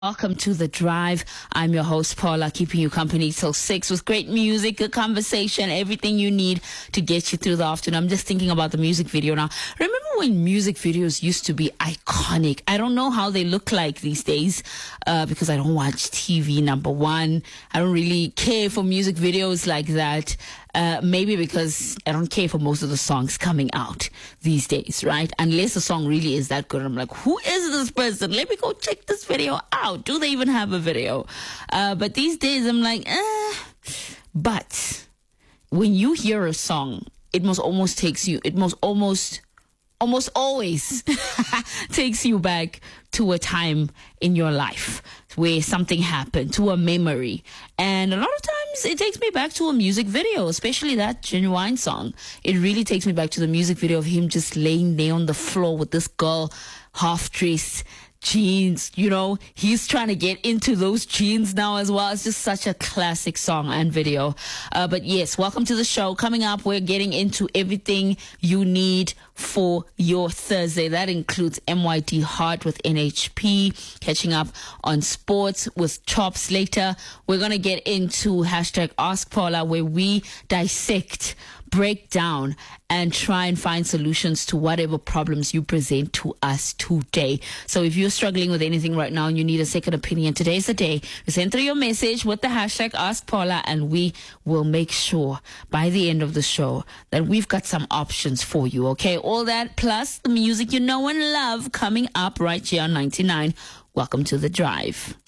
Welcome to The Drive. I'm your host, Paula, keeping you company till 6 with great music, good conversation, everything you need to get you through the afternoon. I'm just thinking about the music video now. Remember when music videos used to be iconic? I don't know how they look like these days because I don't watch TV, number one. I don't really care for music videos like that. Maybe because I don't care for most of the songs coming out these days, right? Unless the song really is that good. I'm like, who is this person? Let me go check this video out. Do they even have a video? But these days I'm like, But when you hear a song, it must almost always takes you back to a time in your life where something happened, to a memory. And a lot of times it takes me back to a music video, especially that Genuine song. It really takes me back to the music video of him just laying there on the floor with this girl, half-dressed, jeans, he's trying to get into those jeans now as well. It's just such a classic song and video. But yes, welcome to the show. Coming up, we're getting into everything you need for your Thursday. That includes MYD Heart with NHP, catching up on sports with Chops later. We're going to get into hashtag Ask Paula, where we dissect, break down, and try and find solutions to whatever problems you present to us today. So if you're struggling with anything right now and you need a second opinion, today's the day. Send through your message with the hashtag Ask Paula, and we will make sure by the end of the show that we've got some options for you, okay? All that plus the music you know and love coming up right here on 99. Welcome to The Drive.